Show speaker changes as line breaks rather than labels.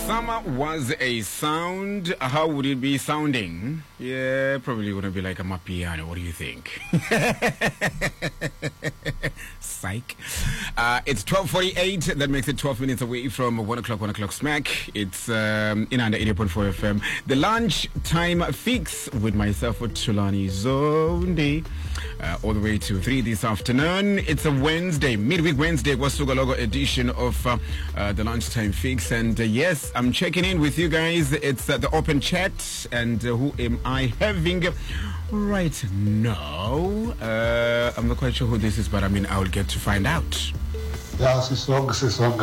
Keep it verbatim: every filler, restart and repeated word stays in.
summer was a sound, how would it be sounding? Yeah, probably gonna be like a mapiano. What do you think? Psych. Uh, it's twelve forty-eight. That makes it twelve minutes away from one o'clock, one o'clock smack. It's um, in under eighty point four F M. The lunch time fix with myself, Tulani Zondi. Uh, all the way to three this afternoon. It's a Wednesday, midweek Wednesday, Wasugalogo edition of uh, uh, the lunchtime fix. And uh, yes, I'm checking in with you guys. It's uh, the open chat. And uh, who am I having right now? Uh, I'm not quite sure who this is, but I mean, I'll get to find out.
Yeah, sisonke sisonke